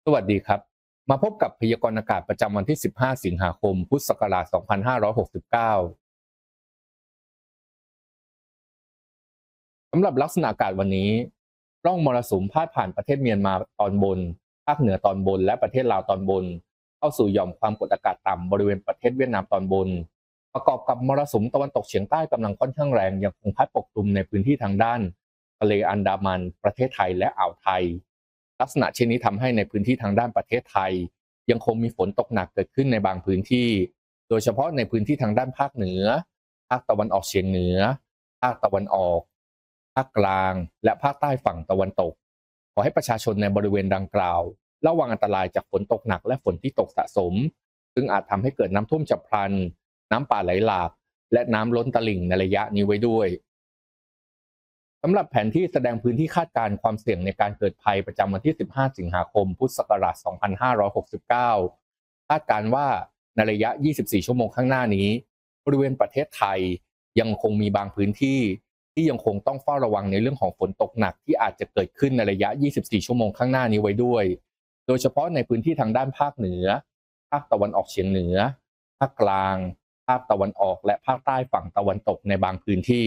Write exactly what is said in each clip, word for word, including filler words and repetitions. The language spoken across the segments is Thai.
สวัสดีครับมาพบกับพยากรณ์อากาศประจำวันที่ สิบห้า สิงหาคม พุทธศักราช สองพันห้าร้อยหกสิบเก้า สำหรับลักษณะอากาศวันนี้ร่องมรสุมพาดผ่านประเทศเมียนมาตอนบนภาคเหนือตอนบนและประเทศลาวตอนบนเข้าสู่หย่อมความกดอากาศต่ำบริเวณประเทศเวียดนามตอนบนประกอบกับมรสุมตะวันตกเฉียงใต้กำลังค่อนข้างแรงยังคงพัดปกคลุมในพื้นที่ทางด้านทะเลอันดามันประเทศไทยและอ่าวไทยลักษณะเช่นนี้ทำให้ในพื้นที่ทางด้านประเทศไทยยังคงมีฝนตกหนักเกิดขึ้นในบางพื้นที่โดยเฉพาะในพื้นที่ทางด้านภาคเหนือภาคตะวันออกเฉียงเหนือภาคตะวันออก ภาคกลางและภาคใต้ฝั่งตะวันตกขอให้ประชาชนในบริเวณดังกล่าวระวังอันตรายจากฝนตกหนักและฝนที่ตกสะสมซึ่งอาจทำให้เกิดน้ำท่วมฉับพลันน้ำป่าไหลหลากและน้ำล้นตลิ่งในระยะนี้ไว้ด้วยสำหรับแผนที่แสดงพื้นที่คาดการณ์ความเสี่ยงในการเกิดภัยประจำวันที่ สิบห้า สิงหาคม พุทธศักราช สองพันห้าร้อยหกสิบเก้า คาดการณ์ว่าในระยะ ยี่สิบสี่ ชั่วโมงข้างหน้านี้บริเวณประเทศไทยยังคงมีบางพื้นที่ที่ยังคงต้องเฝ้าระวังในเรื่องของฝนตกหนักที่อาจจะเกิดขึ้นในระยะ ยี่สิบสี่ ชั่วโมงข้างหน้านี้ไว้ด้วย โดยเฉพาะในพื้นที่ทางด้านภาคเหนือ ภาคตะวันออกเฉียงเหนือ ภาคกลาง ภาคตะวันออกและภาคใต้ฝั่งตะวันตกในบางพื้นที่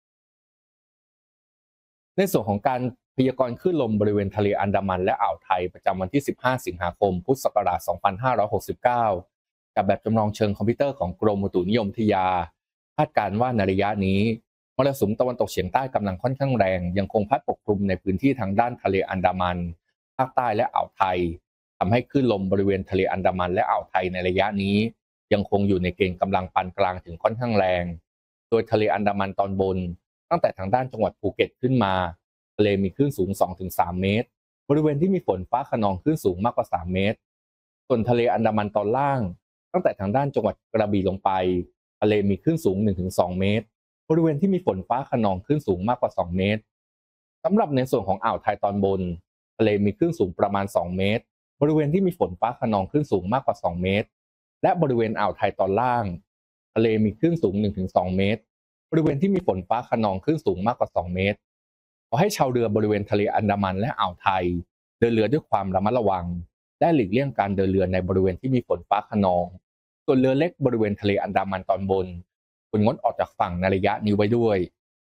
ในส่วนของการพยากรณ์คลื่นลมบริเวณทะเลอันดามันและอ่าวไทยประจำวันที่ สิบห้า สิงหาคม พุทธศักราช สองพันห้าร้อยหกสิบเก้า กับแบบจำลองเชิงคอมพิวเตอร์ของกรมอุตุนิยมวิทยาคาดการณ์ว่าในระยะนี้มรสุมตะวันตกเฉียงใต้กำลังค่อนข้างแรงยังคงพัดปกคลุมในพื้นที่ทางด้านทะเลอันดามันภาคใต้และอ่าวไทยทำให้คลื่นลมบริเวณทะเลอันดามันและอ่าวไทยในระยะนี้ยังคงอยู่ในเกณฑ์กำลังปานกลางถึงค่อนข้างแรงโดยทะเลอันดามันตอนบนตั้งแต่ทางด้านจังหวัดภูเก็ตขึ้นมาทะเลมีคลื่นสูง สองถึงสาม เมตรบริเวณที่มีฝนฟ้าคะนองคลื่นสูงมากกว่า สาม เมตรส่วนทะเลอันดามันตอนล่างตั้งแต่ทางด้านจังหวัดกระบี่ลงไปทะเลมีคลื่นสูง หนึ่งถึงสอง เมตรบริเวณที่มีฝนฟ้าคะนองคลื่นสูงมากกว่า สอง เมตรสำหรับในส่วนของอ่าวไทยตอนบนทะเลมีคลื่นสูงประมาณ สอง เมตรบริเวณที่มีฝนฟ้าคะนองคลื่นสูงมากกว่า สอง เมตรและบริเวณอ่าวไทยตอนล่างทะเลมีคลื่นสูง หนึ่งถึงสอง เมตรบริเวณที่มีฝนฟ้าคะนองคลื่นสูงมากกว่า สอง เมตรขอให้ชาวเรือบริเวณทะเลอันดามันและอ่าวไทยเดินเรือด้วยความระมัดระวังและหลีกเลี่ยงการเดินเรือในบริเวณที่มีฝนฟ้าคะนองส่วนเรือเล็กบริเวณทะเลอันดามันตอนบนควรงดออกจากฝั่งในระยะนี้ไว้ด้วย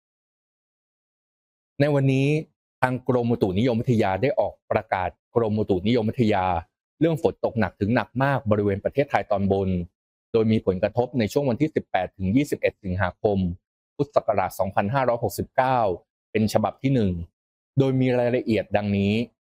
ในวันนี้ทางกรมอุตุนิยมวิทยาได้ออกประกาศกรมอุตุนิยมวิทยาเรื่องฝนตกหนักถึงหนักมากบริเวณประเทศไทยตอนบนโดยมีผลกระทบในช่วงวันที่ สิบแปดถึงยี่สิบเอ็ด สิงหาคม พุทธศักราช สองพันห้าร้อยหกสิบเก้า เป็นฉบับที่ หนึ่ง โดยมีรายละเอียดดังนี้